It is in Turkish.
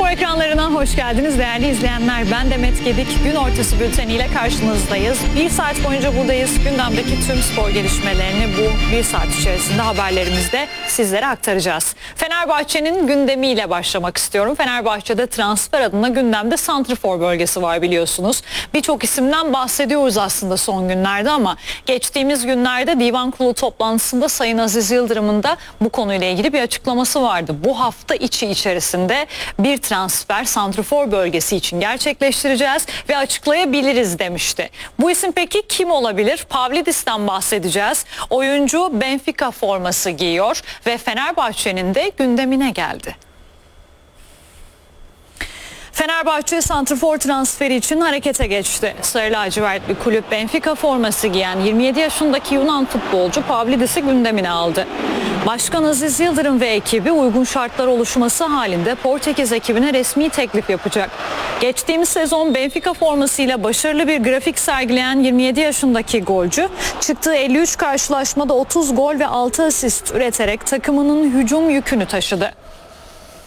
Spor ekranlarına hoş geldiniz değerli izleyenler. Ben Demet Gedik. Gün ortası bülteniyle karşınızdayız. Bir saat boyunca buradayız. Gündemdeki tüm spor gelişmelerini bu bir saat içerisinde haberlerimizde sizlere aktaracağız. Fenerbahçe'nin gündemiyle başlamak istiyorum. Fenerbahçe'de transfer adına gündemde santrfor bölgesi var biliyorsunuz. Birçok isimden bahsediyoruz aslında son günlerde ama geçtiğimiz günlerde Divan Kurulu toplantısında Sayın Aziz Yıldırım'ın da bu konuyla ilgili bir açıklaması vardı. Bu hafta içerisinde bir transfer santrfor bölgesi için gerçekleştireceğiz ve açıklayabiliriz demişti. Bu isim peki kim olabilir? Pavlidis'ten bahsedeceğiz. Oyuncu Benfica forması giyiyor ve Fenerbahçe'nin de gündemine geldi. Fenerbahçe santrfor transferi için harekete geçti. Sarı lacivertli kulüp Benfica forması giyen 27 yaşındaki Yunan futbolcu Pavlidis'i gündemine aldı. Başkan Aziz Yıldırım ve ekibi uygun şartlar oluşması halinde Portekiz ekibine resmi teklif yapacak. Geçtiğimiz sezon Benfica formasıyla başarılı bir grafik sergileyen 27 yaşındaki golcü çıktığı 53 karşılaşmada 30 gol ve 6 asist üreterek takımının hücum yükünü taşıdı.